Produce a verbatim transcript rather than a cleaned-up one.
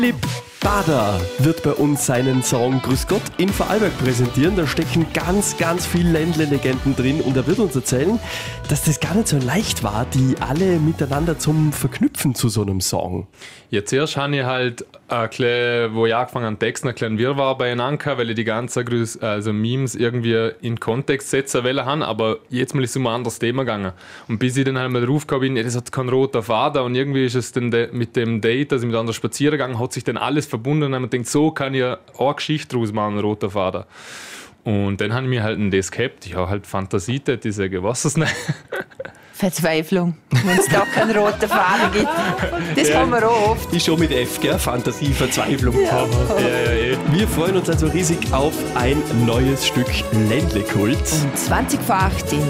Philipp Bader wird bei uns seinen Song Grüß Gott in Vorarlberg präsentieren. Da stecken ganz, ganz viele Ländle-Legenden drin und er wird uns erzählen, dass das gar nicht so leicht war, die alle miteinander zum Verknüpfen zu so einem Song. Ja, zuerst habe ich halt, ein klein, wo ich angefangen habe, Texten, einen kleinen Wirrwarr beieinander, weil ich die ganzen Grüß, also Memes irgendwie in Kontext setzen wollte, aber jetzt mal ist es um ein anderes Thema gegangen. Und bis ich dann halt mal drauf gekommen bin, ja, das hat keinen roten Faden und irgendwie ist es dann de- mit dem Date, also mit anderen spazieren gegangen, hat sich dann alles verbunden und dann habe ich gedacht, so kann ich eine Geschichte daraus machen, einen roten Faden. Und dann habe ich mir halt ein das gehabt. Ich habe halt Fantasie, hätte ich sagen, was ist nicht. Verzweiflung, wenn es da keinen roten Faden gibt. Das Ja. haben wir auch oft. Ist schon mit F, gell? Fantasie, Verzweiflung. Ja. Ja, ja, ja. Wir freuen uns also riesig auf ein neues Stück Ländle-Kult. zwanzig vor acht in